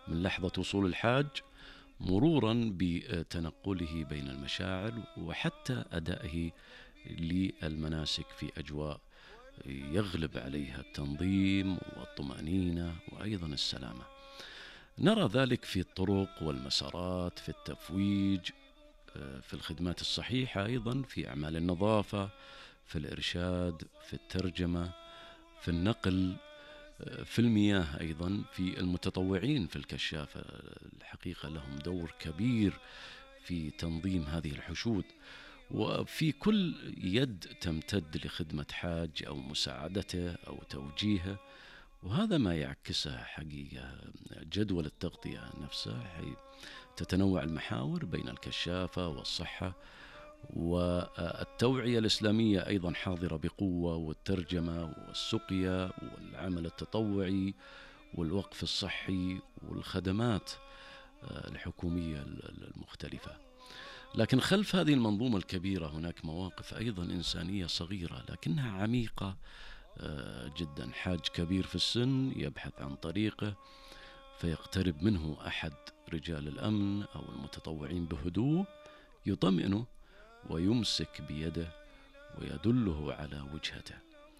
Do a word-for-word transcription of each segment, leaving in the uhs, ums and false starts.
من لحظة وصول الحاج مرورا بتنقله بين المشاعر وحتى أدائه للمناسك في أجواء يغلب عليها التنظيم والطمأنينة وأيضا السلامة. نرى ذلك في الطرق والمسارات، في التفويج، في الخدمات الصحيحة، أيضا في أعمال النظافة، في الإرشاد، في الترجمة، في النقل، في المياه، أيضا في المتطوعين في الكشافة. الحقيقة لهم دور كبير في تنظيم هذه الحشود، وفي كل يد تمتد لخدمة حاج أو مساعدته أو توجيهه. وهذا ما يعكسها حقيقة جدول التغطية نفسه، حيث تتنوع المحاور بين الكشافة والصحة، والتوعية الإسلامية أيضا حاضرة بقوة، والترجمة والسقيا والعمل التطوعي والوقف الصحي والخدمات الحكومية المختلفة. لكن خلف هذه المنظومة الكبيرة هناك مواقف أيضا إنسانية صغيرة لكنها عميقة جدا. حاج كبير في السن يبحث عن طريقه، فيقترب منه أحد رجال الأمن أو المتطوعين بهدوء، يطمئنه ويمسك بيده ويدله على وجهته.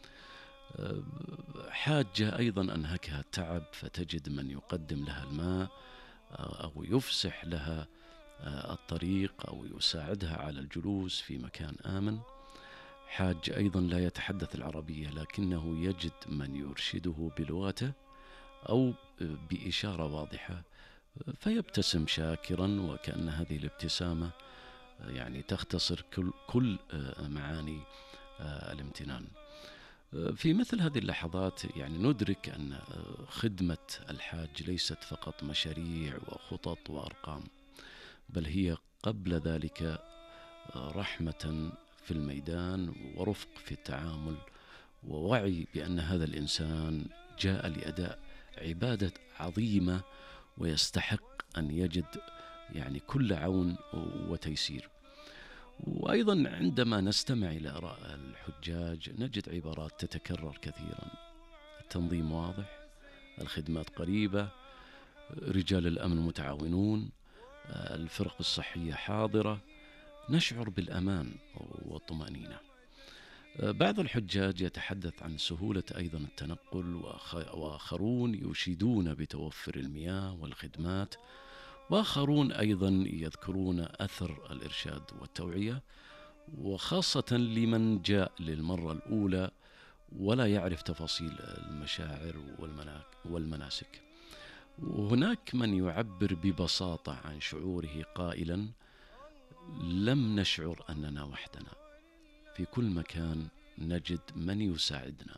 حاجة أيضا أنهكها التعب، فتجد من يقدم لها الماء أو يفسح لها الطريق أو يساعدها على الجلوس في مكان آمن. حاج أيضا لا يتحدث العربية لكنه يجد من يرشده بلغته أو بإشارة واضحة، فيبتسم شاكرا، وكأن هذه الابتسامة يعني تختصر كل, كل معاني الامتنان. في مثل هذه اللحظات يعني ندرك أن خدمة الحاج ليست فقط مشاريع وخطط وأرقام، بل هي قبل ذلك رحمة في الميدان ورفق في التعامل، ووعي بأن هذا الإنسان جاء لأداء عبادة عظيمة ويستحق أن يجد يعني كل عون وتيسير. وأيضا عندما نستمع إلى آراء الحجاج نجد عبارات تتكرر كثيرا: التنظيم واضح، الخدمات قريبة، رجال الأمن متعاونون، الفرق الصحية حاضرة. نشعر بالأمان والطمأنينة. بعض الحجاج يتحدث عن سهولة أيضا التنقل، وآخرون يشيدون بتوفر المياه والخدمات، وآخرون أيضا يذكرون أثر الإرشاد والتوعية، وخاصة لمن جاء للمرة الأولى ولا يعرف تفاصيل المشاعر والمناسك. وهناك من يعبر ببساطة عن شعوره قائلا: لم نشعر أننا وحدنا، في كل مكان نجد من يساعدنا.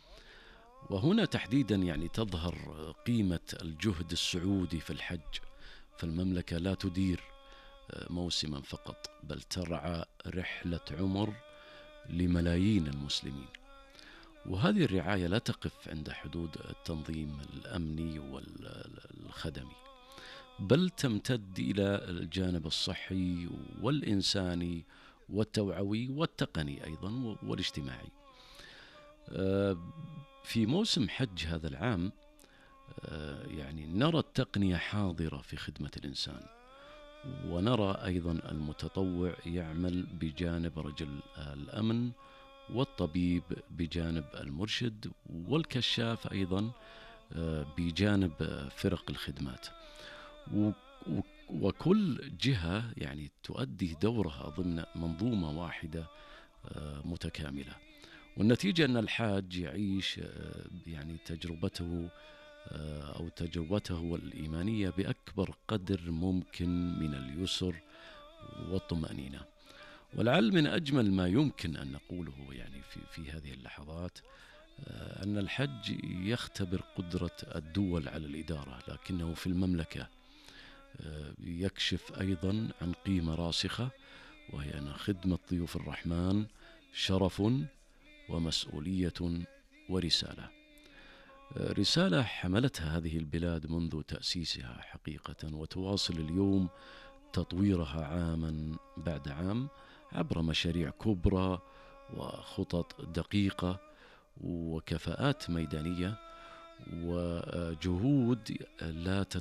وهنا تحديدا يعني تظهر قيمة الجهد السعودي في الحج. فالمملكة لا تدير موسما فقط، بل ترعى رحلة عمر لملايين المسلمين. وهذه الرعاية لا تقف عند حدود التنظيم الأمني والخدمي، بل تمتد إلى الجانب الصحي والإنساني والتوعوي والتقني أيضا والاجتماعي. في موسم حج هذا العام يعني نرى التقنية حاضرة في خدمة الإنسان، ونرى أيضا المتطوع يعمل بجانب رجل الأمن، والطبيب بجانب المرشد، والكشاف أيضا بجانب فرق الخدمات. وكل جهة يعني تؤدي دورها ضمن منظومة واحدة متكاملة. والنتيجة أن الحاج يعيش يعني تجربته أو تجربته الإيمانية بأكبر قدر ممكن من اليسر والطمأنينة. ولعل من أجمل ما يمكن أن نقوله يعني في, في هذه اللحظات أن الحج يختبر قدرة الدول على الإدارة، لكنه في المملكة يكشف أيضا عن قيمة راسخة، وهي أن خدمة ضيوف الرحمن شرف ومسؤولية ورسالة. رسالة حملتها هذه البلاد منذ تأسيسها حقيقة، وتواصل اليوم تطويرها عاما بعد عام عبر مشاريع كبرى وخطط دقيقة وكفاءات ميدانية وجهود لا